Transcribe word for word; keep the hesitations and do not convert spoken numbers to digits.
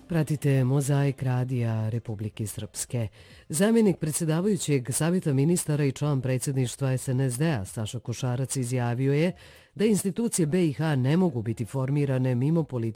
Pratite Mozaik radija Republike Srpske. Zamjenik predsjedavajućeg Savjeta ministara i član predsjedništva es en es de-a Saša Košarac izjavio je da institucije be i ha ne mogu biti formirane mimo političkih